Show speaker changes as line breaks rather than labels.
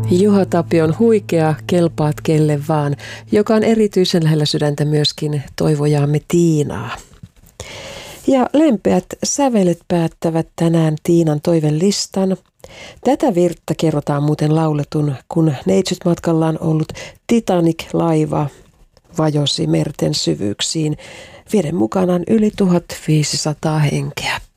Juha Tapion Huikea, kelpaat kelle vaan, joka on erityisen lähellä sydäntä myöskin toivojaamme Tiinaa. Ja lempeät sävelet päättävät tänään Tiinan toivelistan. Tätä virttä kerrotaan muuten lauletun, kun neitsytmatkallaan ollut Titanic-laiva vajosi merten syvyyksiin, vieden mukanaan yli 1500 henkeä.